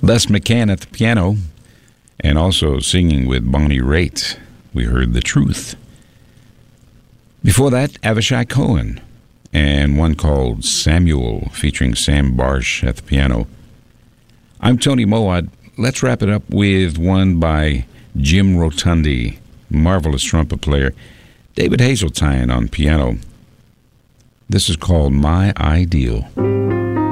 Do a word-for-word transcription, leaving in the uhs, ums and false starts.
Les McCann at the piano, and also singing with Bonnie Raitt, we heard The Truth. Before that, Avishai Cohen, and one called Samuel, featuring Sam Barsh at the piano. I'm Tony Moad. Let's wrap it up with one by Jim Rotundi, marvelous trumpet player, David Hazeltine on piano. This is called My Ideal.